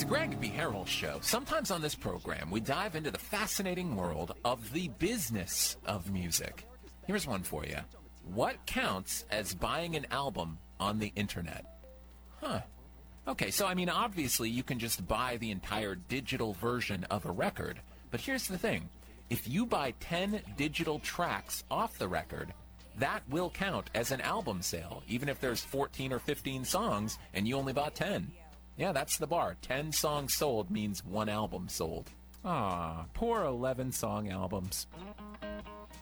the Greg B. Harrell Show. Sometimes on this program, we dive into the fascinating world of the business of music. Here's one for you. What counts as buying an album on the internet? Okay, so obviously you can just buy the entire digital version of a record. But here's the thing. If you buy 10 digital tracks off the record, that will count as an album sale, even if there's 14 or 15 songs and you only bought 10. Yeah, that's the bar. 10 songs sold means one album sold. Poor 11-song albums.